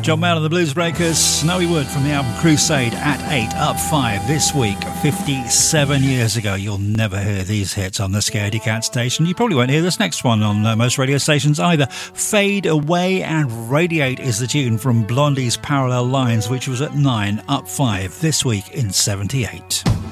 John Mayall and the Blues Breakers, Snowy Wood from the album Crusade at 8, up 5 this week, 57 years ago. You'll never hear these hits on the Scaredy Cat station. You probably won't hear this next one on most radio stations either. Fade Away and Radiate is the tune from Blondie's Parallel Lines, which was at 9, up 5 this week in 78.